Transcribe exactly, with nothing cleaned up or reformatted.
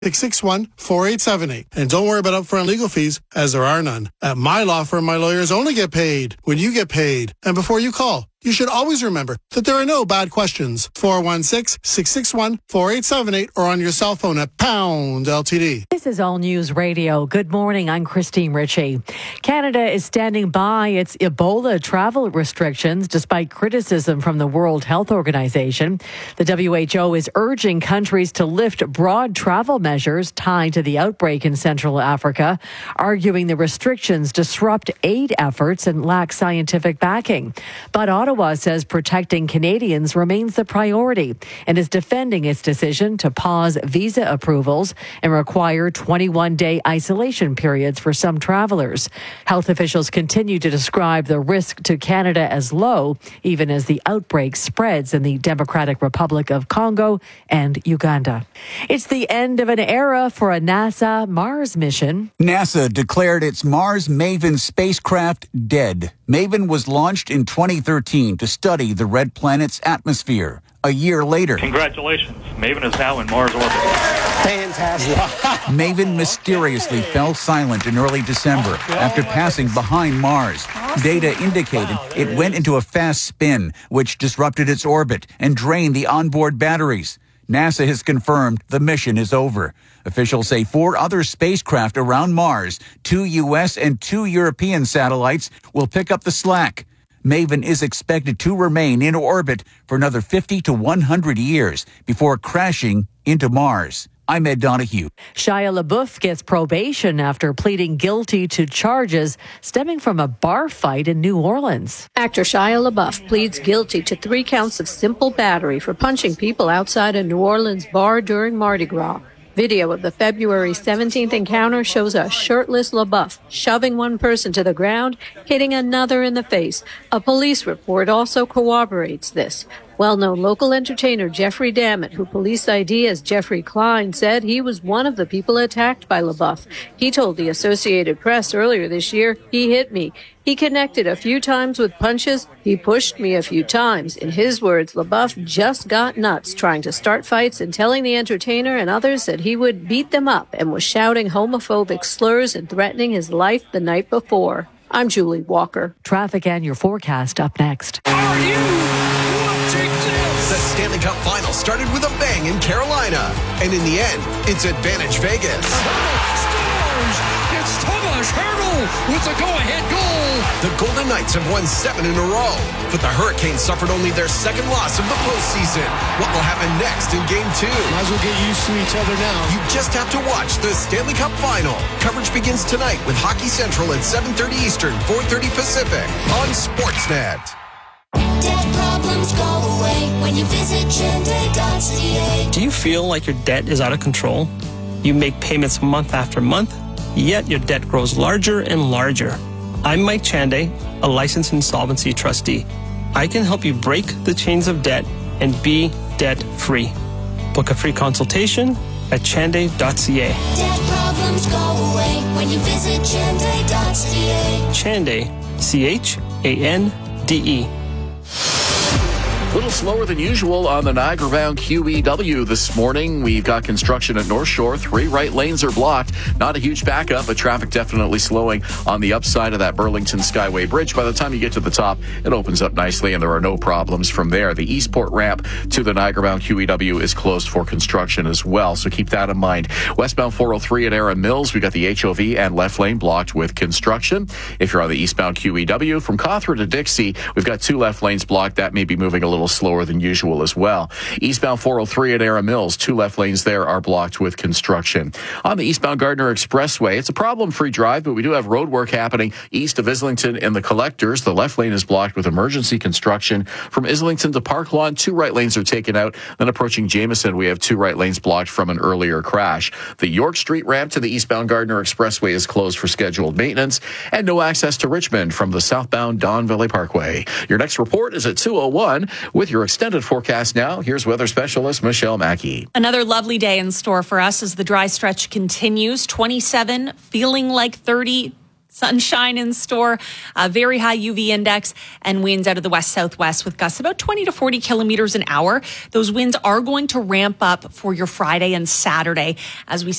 six six one, four eight seven eight. And don't worry about upfront legal fees, as there are none. At my law firm, my lawyers only get paid when you get paid. And before you call, you should always remember that there are no bad questions. four one six, six six one, four eight seven eight or on your cell phone at pound L T D. This is All News Radio. Good morning. I'm Christine Ritchie. Canada is standing by its Ebola travel restrictions despite criticism from the World Health Organization. The W H O is urging countries to lift broad travel measures tied to the outbreak in Central Africa, arguing the restrictions disrupt aid efforts and lack scientific backing. But Ottawa says protecting Canadians remains the priority and is defending its decision to pause visa approvals and require twenty-one day isolation periods for some travelers. Health officials continue to describe the risk to Canada as low, even as the outbreak spreads in the Democratic Republic of Congo and Uganda. It's the end of an era for a NASA Mars mission. NASA declared its Mars MAVEN spacecraft dead. MAVEN was launched in twenty thirteen to study the red planet's atmosphere. A year later, congratulations, MAVEN is now in Mars orbit. Fantastic. MAVEN mysteriously fell silent in early December after passing behind Mars. Data indicated it went into a fast spin, which disrupted its orbit and drained the onboard batteries. NASA has confirmed the mission is over. Officials say four other spacecraft around Mars, two U S and two European satellites, will pick up the slack. MAVEN is expected to remain in orbit for another fifty to one hundred years before crashing into Mars. I'm Ed Donahue. Shia LaBeouf gets probation after pleading guilty to charges stemming from a bar fight in New Orleans. Actor Shia LaBeouf pleads guilty to three counts of simple battery for punching people outside a New Orleans bar during Mardi Gras. Video of the February seventeenth encounter shows a shirtless LaBeouf shoving one person to the ground, hitting another in the face. A police report also corroborates this. Well-known local entertainer Jeffrey Dammit, who police I D as Jeffrey Klein, said he was one of the people attacked by LaBeouf. He told the Associated Press earlier this year, "He hit me. He connected a few times with punches. He pushed me a few times." In his words, LaBeouf just got nuts trying to start fights and telling the entertainer and others that he would beat them up, and was shouting homophobic slurs and threatening his life the night before. I'm Julie Walker. Traffic and your forecast up next. Are you watching this? The Stanley Cup Final started with a bang in Carolina. And in the end, it's Advantage Vegas. Scores! It's Thomas Hertl with the go-ahead goal. The Golden Knights have won seven in a row, but the Hurricanes suffered only their second loss of the postseason. What will happen next in Game two? Might as well get used to each other now. You just have to watch the Stanley Cup Final. Coverage begins tonight with Hockey Central at seven thirty Eastern, four thirty Pacific on Sportsnet. Debt problems go away when you visit Chande dot c a. Do you feel like your debt is out of control? You make payments month after month, yet your debt grows larger and larger. I'm Mike Chande, a licensed insolvency trustee. I can help you break the chains of debt and be debt-free. Book a free consultation at Chande dot c a. Debt problems go away when you visit Chande dot c a. Chande, C H A N D E. A little slower than usual on the Niagara-bound Q E W this morning. We've got construction at North Shore. Three right lanes are blocked. Not a huge backup, but traffic definitely slowing on the upside of that Burlington Skyway Bridge. By the time you get to the top, it opens up nicely, and there are no problems from there. The Eastport ramp to the Niagara-bound Q E W is closed for construction as well, so keep that in mind. Westbound four oh three at Erin Mills, we've got the H O V and left lane blocked with construction. If you're on the eastbound Q E W, from Cawthra to Dixie, we've got two left lanes blocked. That may be moving a little slower than usual as well. Eastbound four oh three at Erin Mills, two left lanes there are blocked with construction. On the eastbound Gardner Expressway, it's a problem-free drive, but we do have road work happening east of Islington and the Collectors. The left lane is blocked with emergency construction. From Islington to Park Lawn, two right lanes are taken out. Then approaching Jameson, we have two right lanes blocked from an earlier crash. The York Street ramp to the eastbound Gardner Expressway is closed for scheduled maintenance, and no access to Richmond from the southbound Don Valley Parkway. Your next report is at two oh one with your extended forecast now. Here's weather specialist Michelle Mackey. Another lovely day in store for us as the dry stretch continues. twenty-seven, feeling like thirty. Sunshine in store, a very high U V index, and winds out of the west-southwest with gusts about twenty to forty kilometers an hour. Those winds are going to ramp up for your Friday and Saturday as we